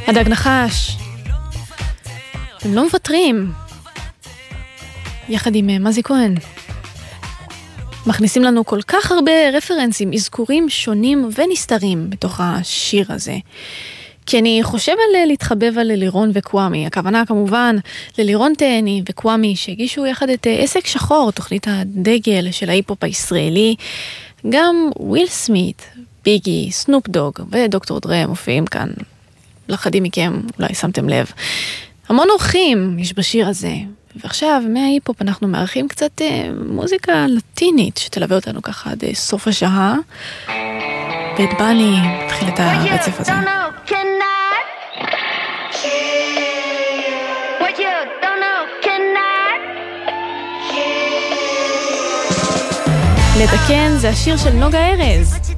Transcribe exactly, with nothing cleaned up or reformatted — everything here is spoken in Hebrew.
הדג נחש. הם לא מוותרים. יחד עם מזי כהן. מכניסים לנו כל כך הרבה רפרנסים, אזכורים שונים ונסתרים בתוך השיר הזה. כי אני חושב על להתחבב על לירון וקוואמי. הכוונה כמובן ללירון תהני וקוואמי שהגישו יחד את עסק שחור, תוכנית הדגל של ההיפ-הופ הישראלי. גם וויל סמית, ביגי, סנופ דוג ודוקטור דרה מופיעים כאן. לאחדים מכם אולי שמתם לב. המון אורחים יש בשיר הזה. ועכשיו מההיפ-הופ אנחנו מארחים קצת אה, מוזיקה לטינית שתלווה אותנו ככה עד סוף השעה. בית בני מתחיל את הרצף הזה. לתקן זה השיר של נוגה ארז.